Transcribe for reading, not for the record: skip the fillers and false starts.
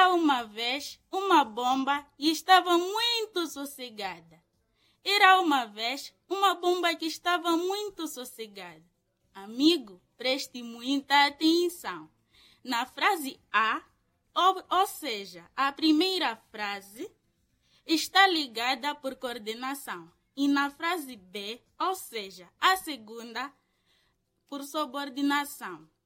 Era uma vez uma bomba e estava muito sossegada. Era uma vez uma bomba que estava muito sossegada. Amigo, preste muita atenção. Na frase A, ou seja, a primeira frase, está ligada por coordenação. E na frase B, ou seja, a segunda, por subordinação.